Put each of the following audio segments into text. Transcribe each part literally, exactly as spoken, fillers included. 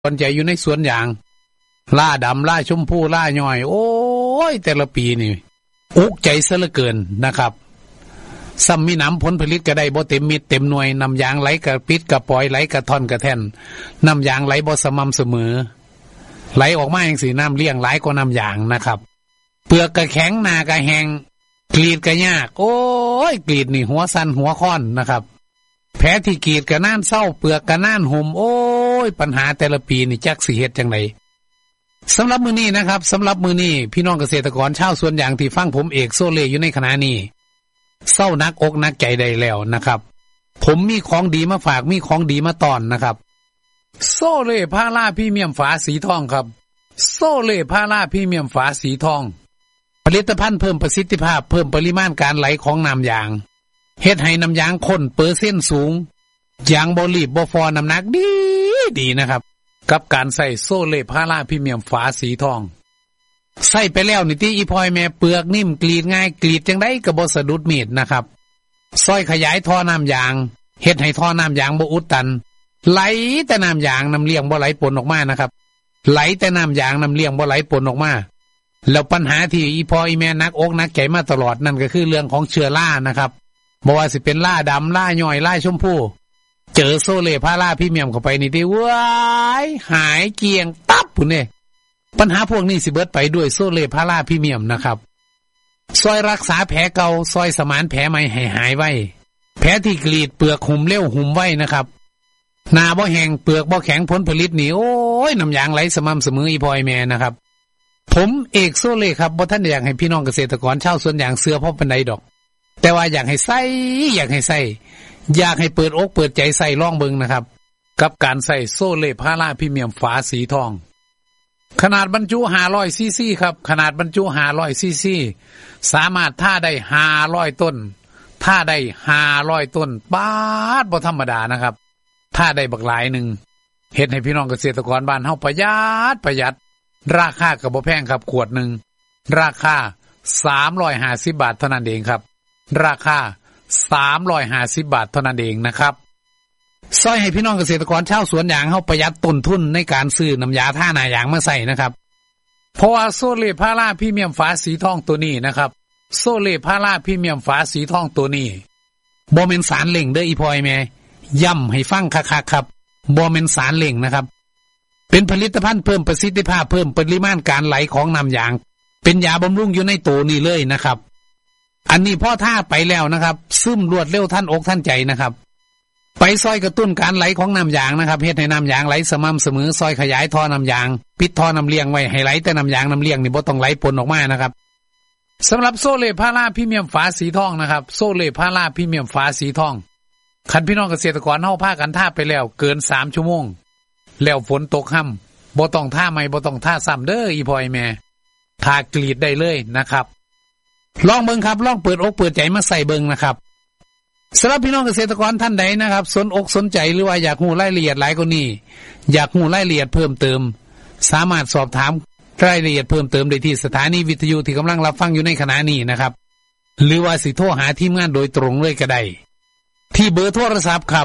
คนใจอยู่ในสวนยางล่าดำล่าชมพูล่าย่อยโอ้ยแต่ละปีนี่อุกใจซะเหลือเกินนะครับซ้ำมีน้ำผลผลิตก็ได้บ่เต็มมิดเต็มหน่วยน้ำยางไหลกระปิดกระปล่อยไหลกระท่อนกระแท่นน้ำยางไหลบ่สม่ำเสมอไหลออกมาอย่างสีน้ำเลี้ยงไหลกว่าน้ำยางนะครับเปลือกกระแข็งหน้ากระแหงกรีดกระยากโอ้ยกรีดนี่หัวสั้นหัวค้อนนะครับแผลที่กรีดกระน่านเศร้าเปลือกกระน่านห่มโอ้ยปัญหาแต่ละปีนี่จักสิเฮ็ดจังไดสำหรับมื้อนี้นะครับสำหรับมื้อนี้พี่น้องเกษตรกรชาวสวนยางที่ฟังผมเอกโซเล่อยู่ในขณะนี้เศร้านักอกนักใจได้แล้วนะครับผมมีของดีมาฝากมีของดีมาต้อนนะครับโซเล่พาราพรีเมียมฝาสีทองครับโซเล่พาราพรีเมียมฝาสีทองผลิตภัณฑ์เพิ่มประสิทธิภาพเพิ่มปริมาณการไหลของน้ำยางเฮ็ดให้น้ำยางข้นเปอร์เซ็นต์สูงยางบ่รีบบ่ฟอน้ำหนักดีดีนะครับกับการใส่โซเล่พาราพรีเมียมฝาสีทองใส่ไปแล้วนี่ที่อีพอยแม่เปลือกนิ่มกรีดง่ายกรีดจังได๋ก็บ่สะดุดมีดนะครับซอยขยายท่อน้ำยางเฮ็ดให้ท่อน้ำยางบ่อุดตันไหลแต่น้ำยางน้ำเลี้ยงบ่ไหลปนออกมานะครับไหลแต่น้ำยางน้ำเลี้ยงบ่ไหลปนออกมาแล้วปัญหาที่อีพออีแม่นักอกนักใจมาตลอดนั่นก็คือเรื่องของเชื้อรานะครับบ่ว่าสิเป็นล่าดำล่าย่อยล่าชมพูเจอโซเล่พาราพรีเมียมเข้าไปนี่ที่ว้ายหายเกลี้ยงตับพุ่นนี่ปัญหาพวกนี้สิเบิดไปด้วยโซเล่พาราพรีเมียมนะครับซอยรักษาแผลเก่าซอยสมานแผลใหม่ให้หายไวแผลที่กรีดเปลือกหุ่มเร็วหุ่มไวนะครับหน้าบ่แห้งเปลือกบ่แข็งผลผลิตนี่โอ้ยน้ำยางไหลสม่ำเสมออีพอยแม่นะครับผมเอกโซเล่ครับบ่ทันอยากให้พี่น้องเกษตรกรชาวสวนยางเสือพอปานใดดอกแต่ว่าอยากให้ใส่อยากให้ใส่อยากให้เปิดอกเปิดใจใส่ลองเบิ่งนะครับกับการใส่โซเล่พาราพรีเมียมฝาสีทองขนาดบรรจุห้าร้อยซีซีครับขนาดบรรจุห้าร้อยซีซีสามารถท่าได้ห้าร้อยต้นท่าได้ห้าร้อยต้นบาดบ่ธรรมดานะครับท่าได้บักหลายนึงเฮ็ดให้พี่น้องเกษตรกรบ้านเฮาประหยัดประหยัดราคาก็บ่แพงครับขวดนึงราคาสามร้อยห้าสิบบาทเท่านั้นเองครับราคาสามร้อยห้าสิบบาทเท่านั้นเองนะครับซอยให้พี่น้องเกษตรกรชาวสวนยางเฮาประหยัดต้นทุนในการซื้อน้ำยาท่าหน้ายางมาใส่นะครับเพราะว่าโซเล่พาราพรีเมียมฝาสีทองตัวนี้นะครับโซเล่พาราพรีเมียมฝาสีทองตัวนี้บ่แม่นสารเล่งเด้ออีพอยแม่ย้ำให้ฟังคักๆครับบ่แม่นสารเล่งนะครับเป็นผลิตภัณฑ์เพิ่มประสิทธิภาพเพิ่มปริมาณการไหลของน้ำยางเป็นยาบำรุงอยู่ในตัวนี้เลยนะครับอันนี้พ่อท่าไปแล้วนะครับซึมรวดเร็วท่านอกท่านใจนะครับไปซอยกระตุ้นการไหลของน้ำยางนะครับเฮ็ดให้น้ำยางไหลสม่ำเสมอซอยขยายท่อน้ำยางปิดท่อน้ำเลี้ยงไว้ให้ไหลแต่น้ำยางน้ำเลี้ยงนี่บ่ต้องไหลปนออกมานะครับสำหรับโซเล่พาราพรีเมียมฝาสีทองนะครับโซเล่พาราพรีเมียมฝาสีทองคันพี่น้องเกษตรกรเฮาพากันท่าไปแล้วเกินสามชั่วโมงแล้วฝนตกค่ำบ่ต้องท่าใหม่บ่ต้องท่าซ้ำเด้ออีพอยแม่ท่ากรีดได้เลยนะครับลองเบิ่งครับลองเปิดอกเปิดใจมาใส่เบิ่งนะครับสำหรับพี่น้องเกษตรกรท่านใดนะครับสนอกสนใจหรือว่าอยากรู้รายละเอียดหลายกว่านี้อยากรู้รายละเอียดเพิ่มเติมสามารถสอบถามรายละเอียดเพิ่มเติมได้ที่สถานีวิทยุที่กำลังรับฟังอยู่ในขณะนี้นะครับหรือว่าสิโทรหาทีมงานโดยตรงเลยก็ได้ที่เบอร์โทรศัพท์ครับ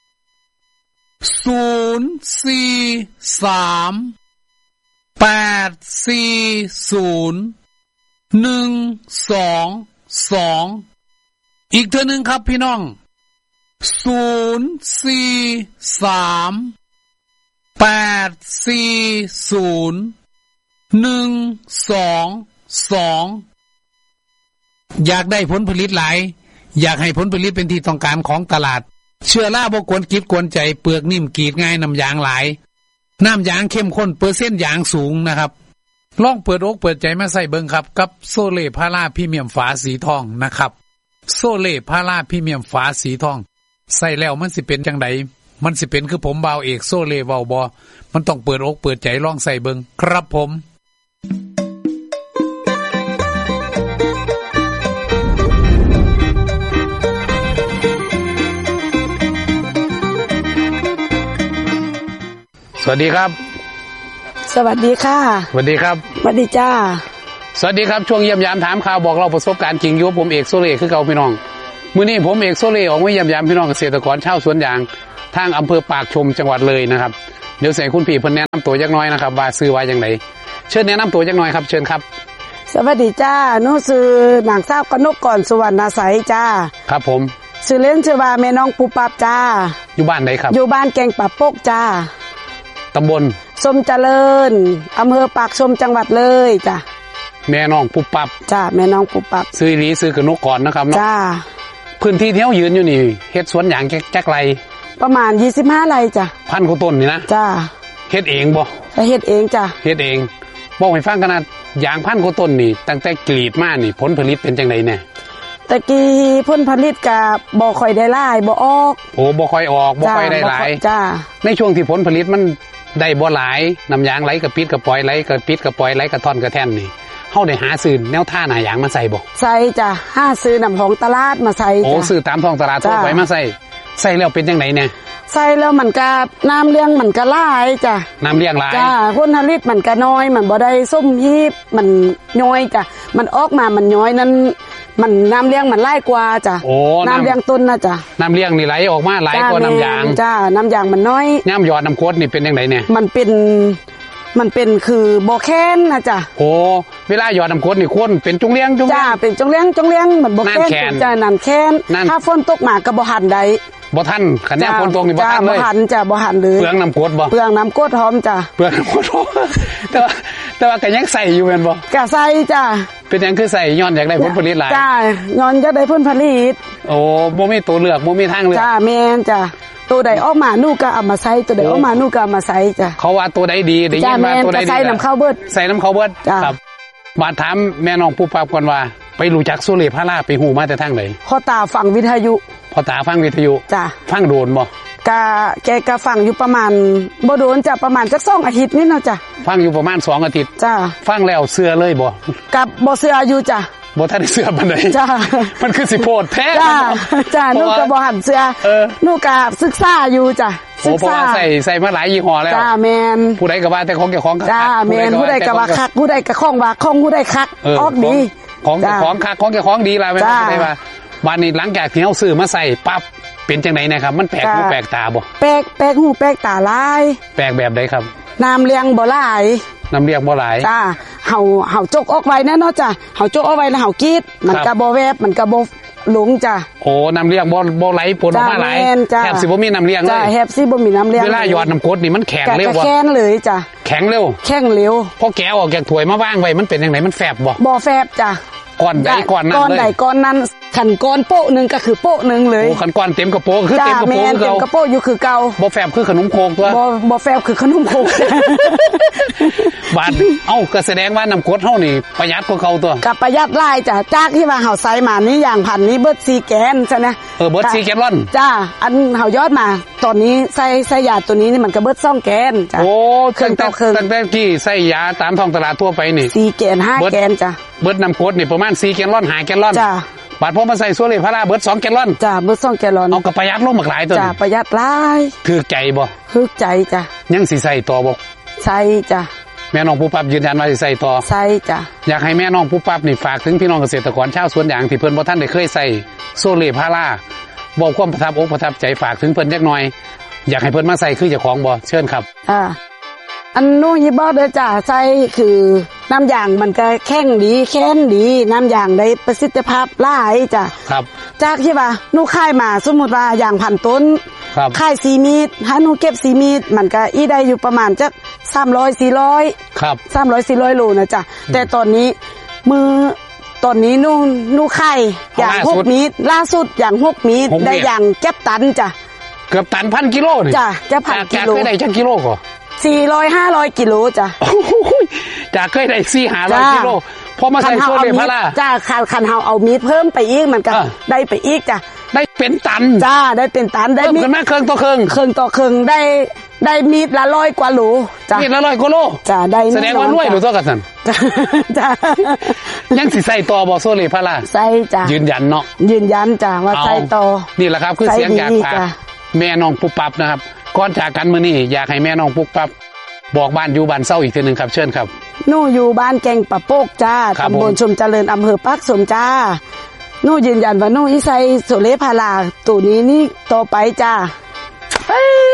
ศูนย์ สี่ สาม แปด สี่ ศูนย์ หนึ่ง สอง สองอีกเทื่อนึงครับพี่น้องศูนย์ สี่ สาม แปด สี่ ศูนย์ หนึ่ง สอง สองอยากได้ผลผลิตหลายอยากให้ผลผลิตเป็นที่ต้องการของตลาดเชื้อราบ่กวนกิดกวนใจเปลือกนิ่มกรีดง่ายน้ำยางหลายน้ำยางเข้มข้นเปอร์เซ็นต์ยางสูงนะครับลองเปิดอกเปิดใจมาใส่เบิ่งครับกับโซเล่พาราพรีเมียมฝาสีทองนะครับโซเล่พาราพรีเมียมฝาสีทองใส่แล้วมันสิเป็นจังไดมันสิเป็นคือผมบ่าวเอกโซเล่เว้าบ่มันต้องเปิดอกเปิดใจลองใส่เบิ่งครับผมสวัสดีครับสวัสดีค่ะสวัสดีครับสวัสดีจ้าสวัสดีครับช่วงเยี่ยมยามถามข่าวบอกเราประสบการณ์จริงอยู่ผมเอกโซเล่คือเก่าพี่น้องมื้อนี้ผมเอกโซเล่ออกมาเยี่ยมยามพี่น้องเกษตรกรชาวสวนยางทางอำเภอปากชมจังหวัดเลยนะครับเดี๋ยวใส่คุณพี่เพิ่นแนะนำตัวจักหน่อยนะครับว่าซื้อว่าจังไดเชิญแนะนำตัวจักหน่อยครับเชิญครับสวัสดีจ้าหนูชื่อนางสาวกนกกรสุวรรณใสจ้าครับผมชื่อเล่นชื่อว่าแม่น้องปูปับจ้าอยู่บ้านไหนครับอยู่บ้านแกงปะโปกจ้าตำบลชมเจริญอำเภอปากชมจังหวัดเลยจ้าแม่น้องปูปับจ้าแม่น้องปูปับซื้อนี้ซื้อกนกกรนะครับเนาะจ้าพื้นที่ที่เฮายืนอยู่นี่เฮ็ดสวนหยางจักไรประมาณยี่สิบห้าไร่จ้ะพันกว่าต้นนี่นะจ้าเฮ็ดเองบ่เฮ็ดเองจ้ะเฮ็ดเองบอกให้ฟังขนาดยางพันกว่าต้นนี่ตั้งแต่กรีดมานี่ผลผลิตเป็นจังไดแน่ตะกี้ผลผลิตก็บ่ค่อยได้หลายบ่ออกโอ้บ่ค่อยออกบ่ค่อยได้หลายจ้าในช่วงที่ผลผลิตมันได้บ่หลายน้ำยางไหลกระปิดกระปล่อยไหลกระปิดกระปล่อยไหลกระท่อนกระแท่นนี่เฮาได้หาซื้อแนวท่าหน้ายางมาใส่บ่ใส่จ้ะหาซื้อน้ำของตลาดมาใส่จ้ะโอ้ซื้อตามท้องตลาดทั่วไปมาใส่ใส่แล้วเป็นจังไดแน่ใส่แล้วมันก็น้ำเลี้ยงมันก็หลายจ้ะน้ำเลี้ยงหลายจ้ะผลผลิตมันก็น้อยมันบ่ได้ส้มฮีบมันน้อยจ้ะมันออกมามันน้อยนั้นมันน้ำเลี้ยงมันหลายกว่าจ้ะโอ้น้ำเลี้ยงต้นนะจ้ะน้ำเลี้ยงนี่ไหลออกมาหลายกว่าน้ำยางจ้ะน้ำยางมันน้อยน้ำหยอดน้ำโคตรนี่เป็นจังไดแน่มันเป็นมันเป็นคือบ่แค้นนะจ้ะโอ้เวลาหยอดน้ำโคตรนี่คนเป็นจุงเลี้ยงจุงเลี้ยงจ้ะเป็นจุงเลี้ยงจุงเลี้ยงเหมือนบ่แค้นจ้ะนั่นแค้นถ้าฝนตกมาก็บ่หันได้บ่ทันขันแนวฝนตกนี่บ่ทันเลยบ่หันจ้ะบ่หันเลยเปลืองน้ำโคตรบ่เปลืองน้ำโคตรหอมจ้ะเปลืองน้ำโคตรแต่ว่าแต่ว่าก็ยังใส่อยู่แม่นบ่ก็ใส่จ้ะเป็นหยังคือใส่ย้อนอยากได้ผลผลิตหลายจ้ะย้อนอยากได้ผลผลิตโอ้บ่มีตัวเลือกบ่มีทางเลือกจ้ะแม่นจ้ะตัวใดออกมาหนูก็เอามาใส่ตัวใดออกมาหนูก็เอามาใส่จ้ะเขาว่าตัวใดดีได้ยินว่าตัวใดดีใส่น้ำข้าวเบิดใส่น้ำข้าวเบิดครับบาดถามแม่น้องปูปับก่อนว่าไปรู้จักโซเลพาราไปฮู้มาแต่ทางไหนพ่อตาฟังวิทยุพ่อตาฟังวิทยุจ้ะฟังโดนบ่กะแกก็ฟังอยู่ประมาณบ่โดนจ้ะประมาณจักสองอาทิตย์นี่เนาะจ้ะฟังอยู่ประมาณสองอาทิตย์จ้ะฟังแล้วเชื่อเลยบ่กับบ่เชื่ออยู่จ้ะบ่ทันได้เชื่อปานใดจ้ะมันคือสิโพดแท้จ้ะจ้ะหนูก็บ่หันเชื่อหนูก็ศึกษาอยู่จ้ะศึกษาใส่ใส่มาหลายยี่ห้อแล้วจ้ะแม่นผู้ใดก็ว่าแต่ของแก่ของคักจ้ะแม่นผู้ใดก็ว่าคักผู้ใดก็ของว่าของผู้ใดคักออกดีของแก่ของคักของแก่ของดีล่ะแม่นบ่ได้ว่าวันนี้หลังจากที่เฮาซื้อมาใส่ปั๊บเป็นจังได๋นะครับมันแปลกหูแปลกตาบ่แปลกแปลกหูแปลกตาหลายแปลกแบบใดครับน้ำเลี้ยงบ่หลายน้ำเลี้ยงบ่หลายจ้าเฮาเฮาจกออกไว้แน่เนาะจ้ะเฮาจกออกไว้แล้วเฮากรีดมันก็บ่แวบมันก็บ่หลงจ้ะโอ้น้ำเลี้ยงบ่บ่ไหลปนออกมาหลายแทบสิบ่มีน้ำเลี้ยงเลยจ้ะแทบสิบ่มีน้ำเลี้ยงเวลาหยอดน้ำกรดนี่มันแข็งเร็วบ่แข็งเลยจ้ะแข็งเร็วแข็งเร็วพอแกะออกจากถ้วยมาวางไว้มันเป็นจังได๋มันแฟบบ่บ่แฟบจ้ะก้อนใดก้อนนั้นเลยก้อนใดก้อนนั้นขันก้อนโป๊ะนึงก็คือโป๊ะนึงเลยโอ้ขันก้อนเต็มกระโปงคือเต็มกระโปงคือเก่าเต็มกระโปงอยู่คือเก่าบ่แฟบคือขนมโคกตัวบ่บ่แฟบคือขนมโคกบาดเอ้าก็แสดงว่าน้ำกรดเฮานี่ประหยัดกว่าเก่าตัวก็ประหยัดหลายจ้ะจากที่ว่าเฮาใส่มานี่อย่างพันนี้เบิดสี่แกนใช่มั้ยเออเบิดสี่แกนล่อนจ้าอันเฮายอดมาตอนนี้ใส่ใส่ยาตัวนี้นี่มันก็เบิดสองแกนจ้ะโอ้ตั้งแต่ตั้งแต่ที่ใส่ยาตามท้องตลาดทั่วไปนี่สี่แกนห้าแกนจ้ะเบิดน้ำกรดนี่ประมาณสี่แกนล่อนห้าแกนล่อนจ้ะบาดพอมาใส่โซเลพาราเบิดสองแกลลอนจ้ะเบิดสองแกลลอนเอาก็ประหยัดลงบักหลายตัวจ้ะประหยัดหลายถูกใจบ่ถูกใจจ้ะยังสิใส่ต่อบ่ใส่จ้ะแม่น้องปูปับยืนยันว่าสิใส่ต่อใส่จ้ะอยากให้แม่น้องปูปับนี่ฝากถึงพี่น้องเกษตรกรชาวสวนยางที่เพิ่นบ่ทันได้เคยใส่โซเลพาราบอกความประทับอกประทับใจฝากถึงเพิ่นจักหน่อยอยากให้เพิ่นมาใส่คือเจ้าของบ่เชิญครับอ่าอันนู้นยี่บ่เด้อจ้ะใส่คือน้ำยางมันก็แข็งดีแข็งดีน้ำยางได้ประสิทธิภาพหลายจ้ะครับจากที่ว่าหนูค่ายมาสมมุติว่าอย่างพันต้นค่ายสี่มีดถ้าหนูเก็บสี่มีดมันก็อีได้อยู่ประมาณจักสามร้อย สี่ร้อยครับสามร้อย สี่ร้อยโลนะจ้ะแต่ตอนนี้มือตอนนี้หนูหนูค่ายอย่างหกมีดล่าสุดอย่างหกมีดได้อย่างเก็บตันจ้ะเกือบตันพันกิโลนี่จ้ะจะพันกิโลจากเคยได้จักกิโลก่อสี่ร้อย ห้าร้อยกิโลจ้ะจากเคยได้สี่ ห้าร้อยกิโลพอมาใส่โซเลพาราจ้ะคันคันเฮาเอามีดเพิ่มไปอีกมันก็ได้ไปอีกจ้ะได้เป็นตันจ้าได้เป็นตันได้มีดมาเครื่องต่อเครื่องเครื่องต่อเครื่องได้ได้มีดละร้อยกว่าโลจ้ะมีดละร้อยกว่าโลจ้ะได้แสดงว่ารวยหรือตัวกันซั่นจ้ะยังสิใส่ต่อบ่โซเลพาราใส่จ้ะยืนยันเนาะยืนยันจ้ะว่าใส่ต่อนี่แหละครับคือเสียงจากปากแม่น้องปุ๊บปั๊บนะครับก่อนจากกันมื้อนี้อยากให้แม่น้องปุ๊บปั๊บบอกบ้านอยู่บ้านเศร้าอีกทีนึงครับเชิญครับหนูอยู่บ้านแกงปะโปกจ้าตำบลชมเจริญอำเภอปากสมจ้าหนูยืนยันว่าหนูอีใส่โซเลพาราตัวนี้นี่ต่อไปจ้า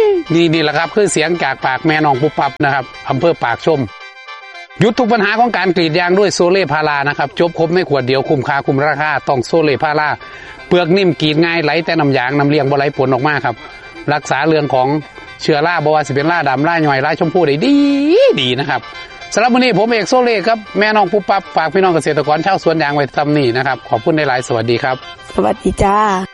นี่นี่แหละครับคือเสียงจากปากแม่น้องปุ๊บปั๊บนะครับอำเภอปากชมหยุดทุกปัญหาของการกรีดยางด้วยโซเล่พารานะครับจบครบในขวดเดียวคุ้มค่าคุ้มราคาต้องโซเล่พาราเปลือกนิ่มกรีดง่ายไหลแต่น้ำยางน้ำเลี้ยงบ่ไหลผลออกมาครับรักษาเรื่องของเชื้อราบ่ว่าสิเป็นราดำราหน่อยราชมพูได้ดีดีนะครับสำหรับวันนี้ผมเอกโซเล่ครับแม่น้องปุ๊บปั๊บฝากพี่น้องเกษตรกรชาวสวนยางไว้ทำนี่นะครับขอบคุณในหลายสวัสดีครับสวัสดีจ้า